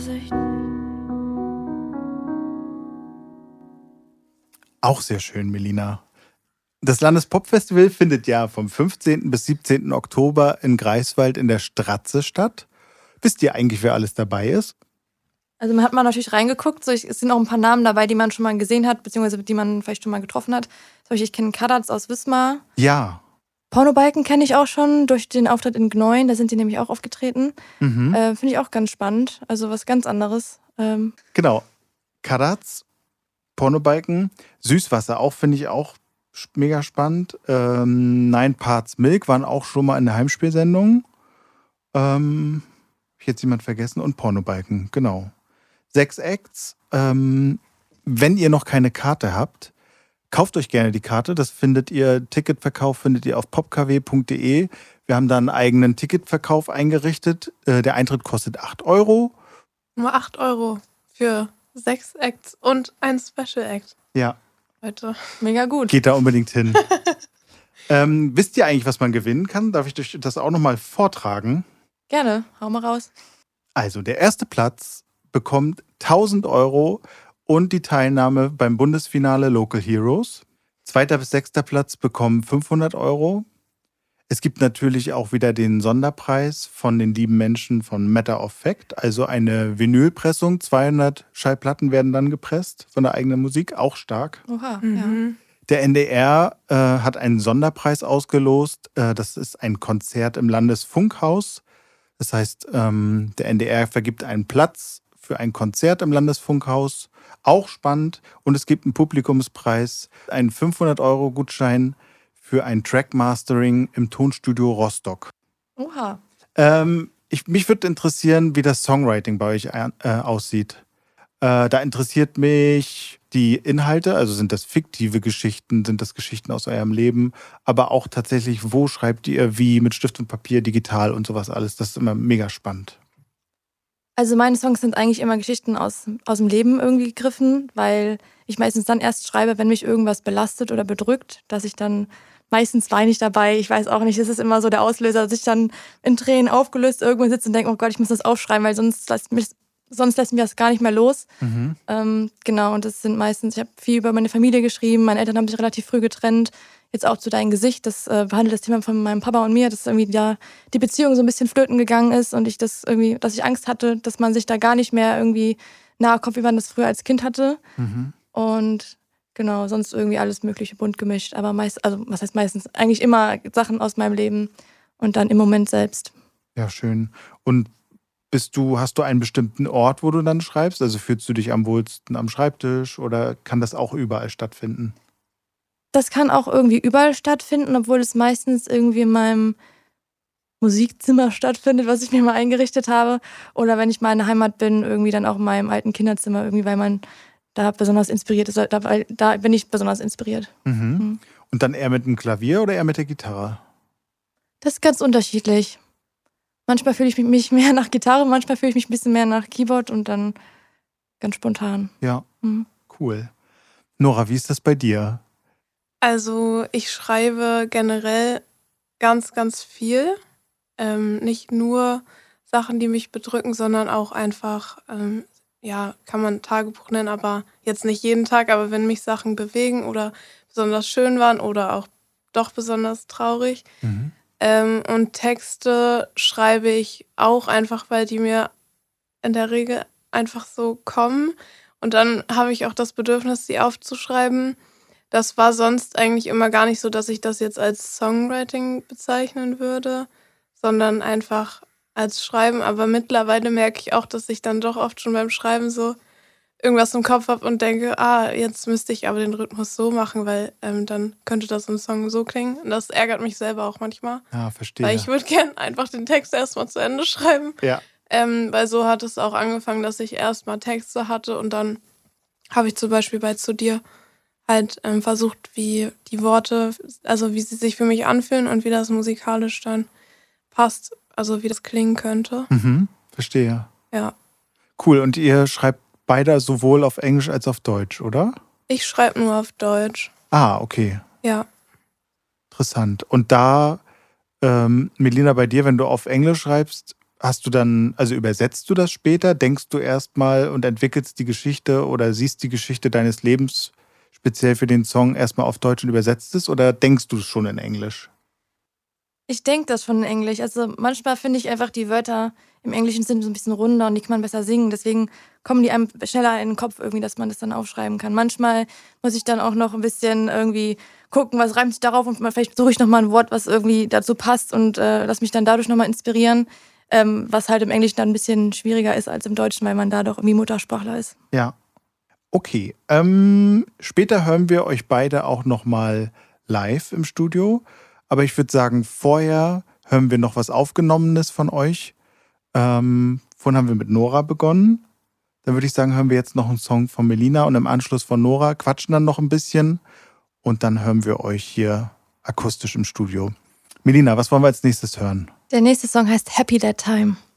Auch sehr schön, Melina. Das Landespopfestival findet ja vom 15. bis 17. Oktober in Greifswald in der Stratze statt. Wisst ihr eigentlich, wer alles dabei ist? Also man hat mal natürlich reingeguckt, es sind auch ein paar Namen dabei, die man schon mal gesehen hat, beziehungsweise die man vielleicht schon mal getroffen hat. Zum Beispiel, ich kenne Kadatz aus Wismar. Ja. Pornobalken kenne ich auch schon durch den Auftritt in Gneuen, da sind die nämlich auch aufgetreten. Mhm. Finde ich auch ganz spannend, also was ganz anderes. Genau. Kadatz, Pornobalken, Süßwasser auch, finde ich auch mega spannend. Nine Parts Milk waren auch schon mal in der Heimspielsendung. Hab ich jetzt jemand vergessen? Und Pornobalken, genau. 6 Acts. Wenn ihr noch keine Karte habt, kauft euch gerne die Karte. Ticketverkauf findet ihr auf popkw.de. Wir haben da einen eigenen Ticketverkauf eingerichtet. Der Eintritt kostet 8 Euro. Nur 8 Euro für 6 Acts und ein Special Act. Ja. Leute. Mega gut. Geht da unbedingt hin. Wisst ihr eigentlich, was man gewinnen kann? Darf ich euch das auch nochmal vortragen? Gerne, hau mal raus. Also, der erste Platz bekommt 1000 Euro und die Teilnahme beim Bundesfinale Local Heroes. 2. bis 6. Platz bekommen 500 Euro. Es gibt natürlich auch wieder den Sonderpreis von den lieben Menschen von Matter of Fact, also eine Vinylpressung. 200 Schallplatten werden dann gepresst von der eigenen Musik, auch stark. Oha, Mhm. ja. Der NDR hat einen Sonderpreis ausgelost. Das ist ein Konzert im Landesfunkhaus. Das heißt, der NDR vergibt einen Platz für ein Konzert im Landesfunkhaus. Auch spannend. Und es gibt einen Publikumspreis, einen 500-Euro-Gutschein für ein Trackmastering im Tonstudio Rostock. Oha. Mich würde interessieren, wie das Songwriting bei euch aussieht. Da interessiert mich die Inhalte, also sind das fiktive Geschichten, sind das Geschichten aus eurem Leben, aber auch tatsächlich, wo schreibt ihr wie, mit Stift und Papier, digital und sowas alles. Das ist immer mega spannend. Also meine Songs sind eigentlich immer Geschichten aus dem Leben irgendwie gegriffen, weil ich meistens dann erst schreibe, wenn mich irgendwas belastet oder bedrückt, dass ich dann, meistens weine ich dabei, ich weiß auch nicht, das ist immer so der Auslöser, dass ich dann in Tränen aufgelöst irgendwo sitze und denke, oh Gott, ich muss das aufschreiben, weil sonst lässt mich das gar nicht mehr los. Mhm. Genau, und das sind meistens, ich habe viel über meine Familie geschrieben, meine Eltern haben sich relativ früh getrennt, jetzt auch zu Dein Gesicht, das behandelt das Thema von meinem Papa und mir, dass irgendwie die Beziehung so ein bisschen flöten gegangen ist und dass ich Angst hatte, dass man sich da gar nicht mehr irgendwie nahe kommt, wie man das früher als Kind hatte. Mhm. Und genau, sonst irgendwie alles mögliche bunt gemischt, aber was heißt meistens, eigentlich immer Sachen aus meinem Leben und dann im Moment selbst. Ja, schön. Und hast du einen bestimmten Ort, wo du dann schreibst? Also fühlst du dich am wohlsten am Schreibtisch oder kann das auch überall stattfinden? Das kann auch irgendwie überall stattfinden, obwohl es meistens irgendwie in meinem Musikzimmer stattfindet, was ich mir mal eingerichtet habe. Oder wenn ich mal in der Heimat bin, irgendwie dann auch in meinem alten Kinderzimmer, irgendwie, weil man da besonders inspiriert ist. Da bin ich besonders inspiriert. Mhm. Und dann eher mit dem Klavier oder eher mit der Gitarre? Das ist ganz unterschiedlich. Manchmal fühle ich mich mehr nach Gitarre, manchmal fühle ich mich ein bisschen mehr nach Keyboard und dann ganz spontan. Ja, cool. Nora, wie ist das bei dir? Also ich schreibe generell ganz, ganz viel. Nicht nur Sachen, die mich bedrücken, sondern auch einfach, kann man Tagebuch nennen, aber jetzt nicht jeden Tag, aber wenn mich Sachen bewegen oder besonders schön waren oder auch doch besonders traurig. Mhm. Und Texte schreibe ich auch einfach, weil die mir in der Regel einfach so kommen. Und dann habe ich auch das Bedürfnis, sie aufzuschreiben. Das war sonst eigentlich immer gar nicht so, dass ich das jetzt als Songwriting bezeichnen würde, sondern einfach als Schreiben. Aber mittlerweile merke ich auch, dass ich dann doch oft schon beim Schreiben so irgendwas im Kopf habe und denke, jetzt müsste ich aber den Rhythmus so machen, weil dann könnte das im Song so klingen. Und das ärgert mich selber auch manchmal. Ja, verstehe. Weil ich würde gern einfach den Text erstmal zu Ende schreiben. Ja. Weil so hat es auch angefangen, dass ich erstmal Texte hatte und dann habe ich zum Beispiel bei Zu dir halt versucht, wie die Worte, also wie sie sich für mich anfühlen und wie das musikalisch dann passt, also wie das klingen könnte. Mhm, verstehe. Ja. Cool, und ihr schreibt beide sowohl auf Englisch als auf Deutsch, oder? Ich schreibe nur auf Deutsch. Ah, okay. Ja. Interessant. Und da, Melina, bei dir, wenn du auf Englisch schreibst, hast du dann, also übersetzt du das später? Denkst du erstmal und entwickelst die Geschichte oder siehst die Geschichte deines Lebens speziell für den Song erstmal auf Deutsch und übersetzt es oder denkst du es schon in Englisch? Ich denke das schon in Englisch. Also manchmal finde ich einfach, die Wörter im Englischen sind so ein bisschen runder und die kann man besser singen. Deswegen kommen die einem schneller in den Kopf irgendwie, dass man das dann aufschreiben kann. Manchmal muss ich dann auch noch ein bisschen irgendwie gucken, was reimt sich darauf und vielleicht suche ich nochmal ein Wort, was irgendwie dazu passt und lass mich dann dadurch nochmal inspirieren. Was halt im Englischen dann ein bisschen schwieriger ist als im Deutschen, weil man da doch irgendwie Muttersprachler ist. Ja. Okay. Später hören wir euch beide auch nochmal live im Studio. Aber ich würde sagen, vorher hören wir noch was Aufgenommenes von euch. Vorhin haben wir mit Nora begonnen. Dann würde ich sagen, hören wir jetzt noch einen Song von Melina und im Anschluss von Nora, quatschen dann noch ein bisschen und dann hören wir euch hier akustisch im Studio. Melina, was wollen wir als nächstes hören? Der nächste Song heißt Happy That Time.